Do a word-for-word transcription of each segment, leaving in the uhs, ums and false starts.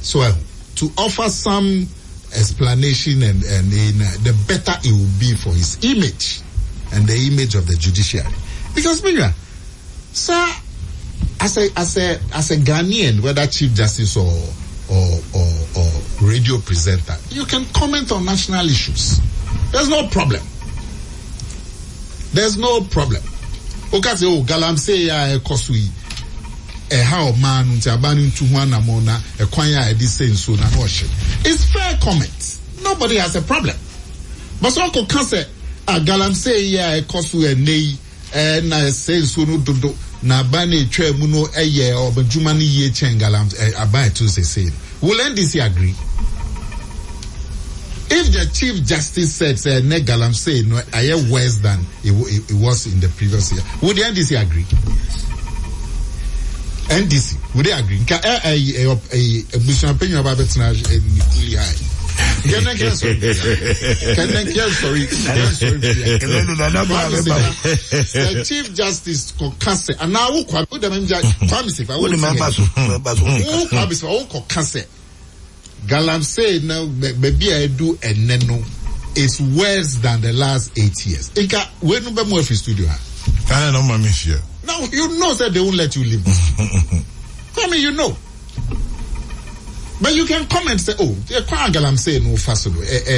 So uh, to offer some explanation and, and in, uh, the better it will be for his image and the image of the judiciary. Because, Mira, sir, as a, as a, as a Ghanaian, whether Chief Justice or, or, or, or radio presenter, you can comment on national issues. There's no problem. There's no problem. Okay, say, oh, Galamsey, ya, Kosui, eh, how man, untabani to one amona, a kwanya, a decent so na notion. It's fair comment. Nobody has a problem. But so, can say, ah, Galamsey, ya, Kosu, a nay, and I say, so no, do, do, na bani, tre, muno, a year, or Benjumani, ye, chen, Galam, a buy to say, will N D C agree? If the Chief Justice said, say, ne Galamsey, no, I am worse than it, it, it was in the previous year, would the N D C agree? N D C, would they agree? Can a a a a business opinion about it now? Equally high. Can I get sorry? Can I get sorry? The Chief Justice Kokase, and now who can put them in jail? Promise if I would remember. Who promise? Who Kokase? Galamsey now, maybe I do a neno. It's worse than the last eight years. Inka, when you be more free studio? I don't know, monsieur. Now you know that they won't let you leave. I mean, you know. But you can comment say, oh, the Galam say no fashion.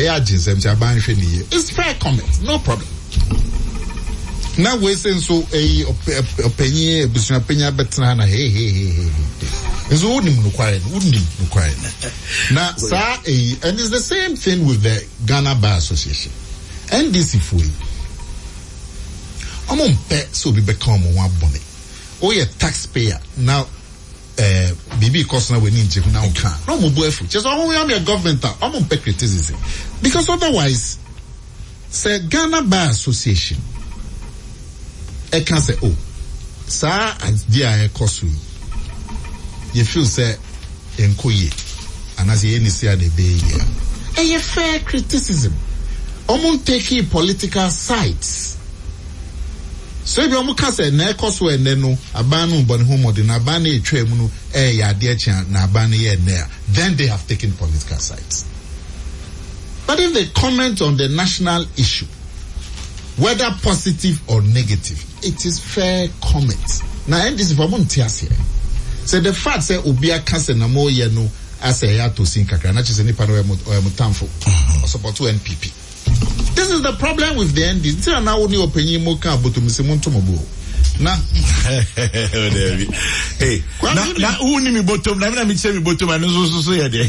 It's fair comment, no problem. Now we say so a opinion, business opinion, but hey, hey, hey, hey. It's wouldn't require, wouldn't require. Now, sir, and it's the same thing with the Ghana Bar Association. N D C fully. I'm on pay so we become one bonnet. Oh, yeah, taxpayer. Now, uh, maybe because now we need to now can. No more boyfriend. Just oh, we am a government. I'm on pay criticism. Because otherwise, say Ghana Bar Association, I can say, oh, sir, and dear, I cost we. You feel say, enkoye, and as you say, the day here. A fair criticism. I'm taking political sides. So if you can say na ekoso eneno abanu boni homo de na abanu etwam no eh ya de echa na abanu ye na, then they have taken political sides. But if they comment on the national issue, whether positive or negative, it is fair comment. Now and this is for montias here. So the fact say obia kase na mo ye no as a ya to sin kakra na chese ni pa no e mutamfo or support to N P P. This is the problem with the N D C. Now only opinion mo kan aboto mse mo ntomo bo. Na hey, na na uni mi bottom na na mi say mi bottom and so so so ya there.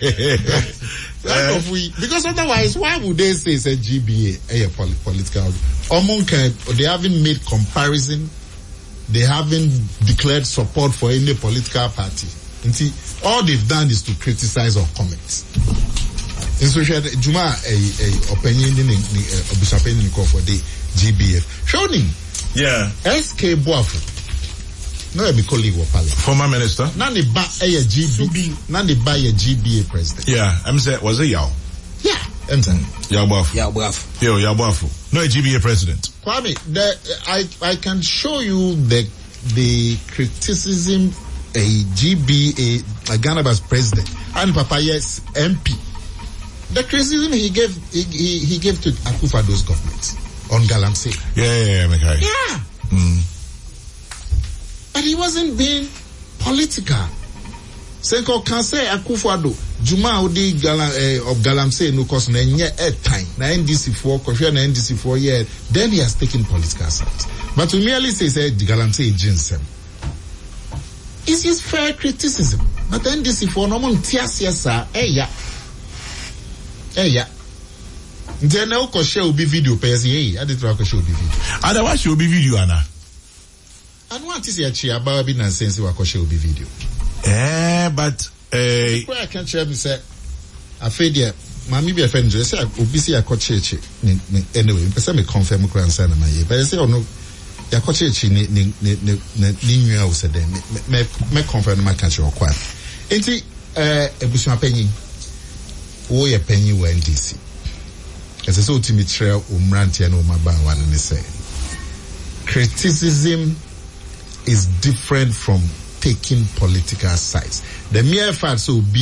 Because otherwise why would they say it's a G B A a political Omonka, they haven't made comparison, they haven't declared support for any political party. And see, all they've done is to criticize or comment. In social Juma a a opinion in a opinion for the G B F. Showing yeah. S K Boafu. No, my colleague was former minister. Nani ba a G B. Nani ba a G B A president. Yeah, I'm saying was a Yao. Yeah, I'm saying Yao Boafu. Yao Boafu. Yo, Yao Boafu. No, a G B A president. Kwame, the I I can show you the the criticism a G B A, a Ghana as president, and Papa yes M P. The criticism he gave he he, he gave to Akufo-Addo's government on Galamsey. Yeah, yeah, yeah, okay. Yeah. Mm. But he wasn't being political. Senko can say Akufo-Addo Juma Odi Galam uh, of Galamsey no cause na nye air time na N D C four kofia na N D C four year. Then he has taken political sides. But to merely say say Galamsey jinsem. It's just fair criticism. But N D C four no mon tiasia sa eh ya. Eh yeah. Then I will share be video pay say I did try to show be video. Otherwise you be video ana. And what is your chair about being nonsense we share be video. Eh but eh uh, I can share me say I feel there mami be friend say obi say akọ church anyway person me confirm kran say na my but say oh no ya akọ church ni ni ni ni nwa o say dem me me confirm ma catch your kwa. Enti eh ebusu apanyin wo ye panyin wa N D C. As I saw to me trail umrantia no maba one and say criticism is different from taking political sides. The mere fact so be